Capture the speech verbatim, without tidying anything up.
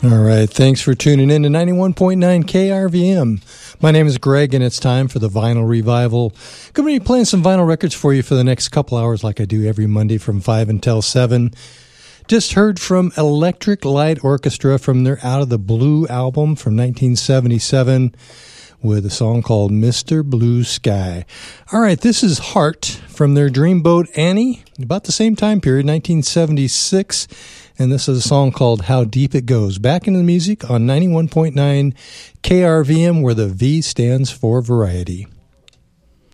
All right, thanks for tuning in to ninety-one point nine K R V M. My name is Greg, and it's time for the Vinyl Revival. Going to be playing some vinyl records for you for the next couple hours like I do every Monday from five until seven. Just heard from Electric Light Orchestra from their Out of the Blue album from nineteen seventy-seven with a song called Mister Blue Sky. All right, this is Heart from their Dreamboat Annie, about the same time period, nineteen seventy-six. And this is a song called How Deep It Goes. Back into the music on ninety-one point nine K R V M, where the V stands for variety.